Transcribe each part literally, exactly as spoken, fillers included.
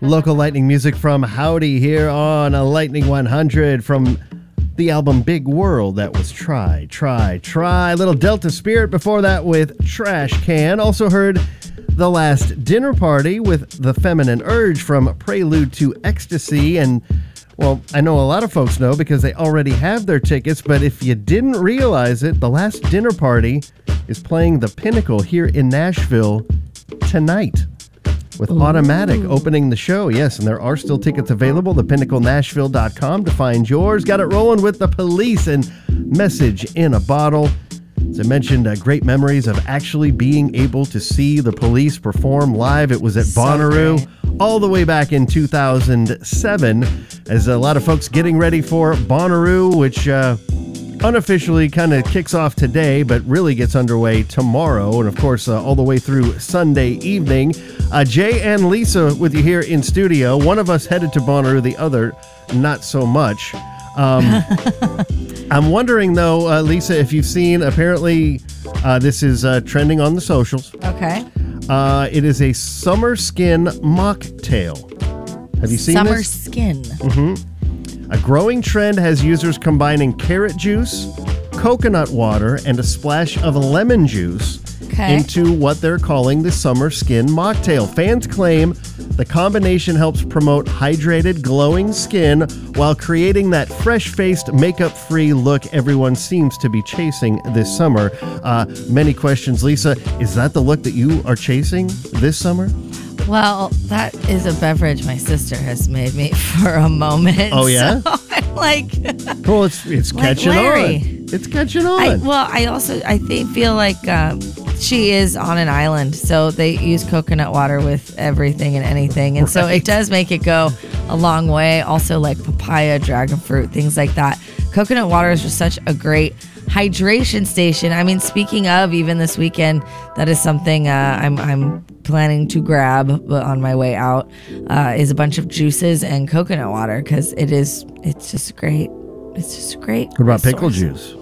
Local lightning music from Howdy here on a Lightning one hundred from the album Big World. That was Try, Try, Try. Little Delta Spirit before that with Trash Can. Also heard The Last Dinner Party with The Feminine Urge from Prelude to Ecstasy. And, well, I know a lot of folks know because they already have their tickets, but if you didn't realize it, The Last Dinner Party is playing the Pinnacle here in Nashville tonight, with Ooh. Automatic opening the show. Yes, and there are still tickets available. the pinnacle nashville dot com to find yours. Got it rolling with The Police and Message in a Bottle. As I mentioned, uh, great memories of actually being able to see The Police perform live. It was at so Bonnaroo great. all the way back in two thousand seven, as a lot of folks getting ready for Bonnaroo, which uh, unofficially kind of kicks off today, but really gets underway tomorrow. And of course, uh, all the way through Sunday evening. Uh, Jay and Lisa with you here in studio. One of us headed to Bonnaroo, the other not so much. Um, I'm wondering, though, uh, Lisa, if you've seen, apparently uh, this is uh, trending on the socials. Okay. Uh, it is a summer skin mocktail. Have you seen summer this? Summer skin. Mm-hmm. A growing trend has users combining carrot juice, coconut water, and a splash of lemon juice okay. into what they're calling the summer skin mocktail. Fans claim the combination helps promote hydrated, glowing skin while creating that fresh-faced, makeup-free look everyone seems to be chasing this summer. Uh, many questions. Lisa, is that the look that you are chasing this summer? Well, that is a beverage my sister has made me for a moment. Oh, yeah? So I'm like... Well, it's it's like catching Larry. on. It's catching on. I, well, I also, I think, feel like uh, she is on an island, so they use coconut water with everything and anything. And right. so it does make it go a long way. Also, like papaya, dragon fruit, things like that. Coconut water is just such a great hydration station. I mean, speaking of, even this weekend, that is something uh, I'm I'm planning to grab on my way out, uh, is a bunch of juices and coconut water, because it is it's just great. It's just great. What about resource. pickle juice?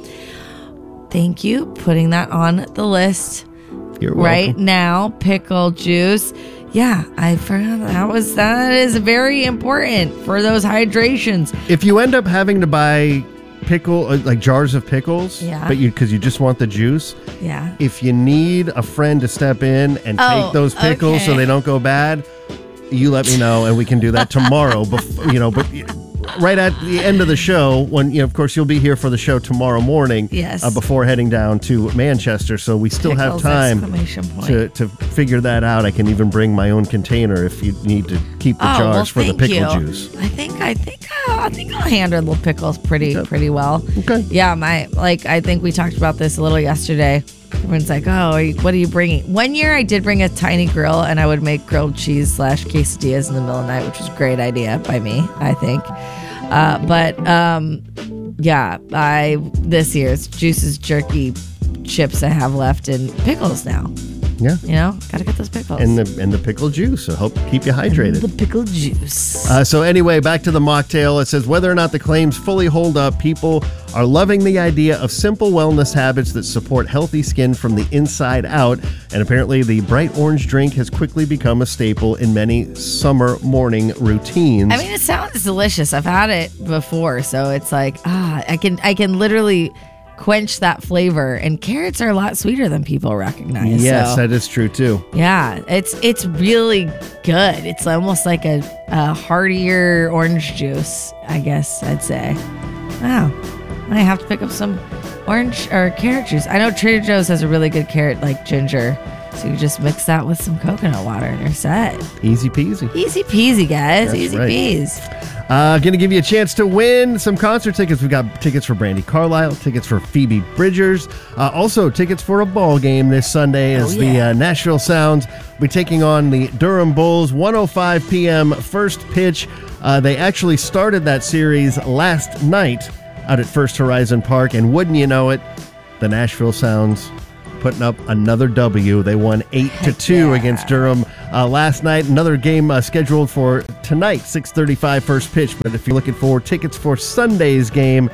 Thank you. Putting that on the list. You're welcome. Right now, pickle juice. Yeah, I forgot that was that is very important for those hydrations. If you end up having to buy pickle uh, like jars of pickles, yeah. but you because you just want the juice, yeah. if you need a friend to step in and oh, take those pickles okay. so they don't go bad, you let me know and we can do that tomorrow. Before, you know, but right at the end of the show, when you know, of course, you'll be here for the show tomorrow morning. Yes. Uh, before heading down to Manchester, so we still Pickles, have time to to figure that out. I can even bring my own container if you need to keep the oh, jars well, for the pickle you. juice. I think I think uh, I think I'll handle the pickles pretty okay. pretty well. Okay. Yeah, my like I think we talked about this a little yesterday. Everyone's like, oh, what are you bringing? One year I did bring a tiny grill, and I would make grilled cheese slash quesadillas in the middle of the night, which was a great idea by me, I think. Uh, but um, yeah, I this year's juices, jerky, chips I have left, and pickles now. Yeah, you know, gotta get those pickles and the and the pickle juice. So help keep you hydrated. And the pickle juice. Uh, so anyway, back to the mocktail. It says whether or not the claims fully hold up, people are loving the idea of simple wellness habits that support healthy skin from the inside out. And apparently, the bright orange drink has quickly become a staple in many summer morning routines. I mean, it sounds delicious. I've had it before, so it's like ah, I can I can literally quench that flavor, and carrots are a lot sweeter than people recognize. Yes, so, that is true too. Yeah, it's it's really good. It's almost like a, a heartier orange juice, I guess I'd say. Wow, I have to pick up some orange or carrot juice. I know Trader Joe's has a really good carrot like ginger, so you just mix that with some coconut water and you're set. Easy peasy. Easy peasy, guys. That's Easy right. peas. Uh, going to give you a chance to win some concert tickets. We've got tickets for Brandi Carlile, tickets for Phoebe Bridgers, uh, also tickets for a ball game this Sunday as oh, yeah. the uh, Nashville Sounds will be taking on the Durham Bulls. one oh five p.m. first pitch. Uh, they actually started that series last night out at First Horizon Park, and wouldn't you know it, the Nashville Sounds putting up another W. They won eight to two yeah. against Durham uh, last night. Another game uh, scheduled for tonight, six thirty-five first pitch. But if you're looking for tickets for Sunday's game,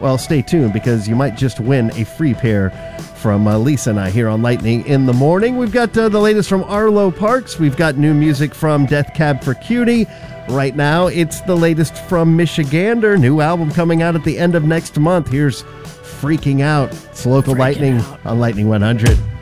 Well, stay tuned because you might just win a free pair from uh, Lisa and I here on Lightning in the Morning. We've got uh, the latest from Arlo Parks. We've got new music from Death Cab for Cutie. Right now, it's the latest from Michigander. New album coming out at the end of next month. Here's Freaking Out. It's local Freaking Lightning Out. on Lightning one hundred.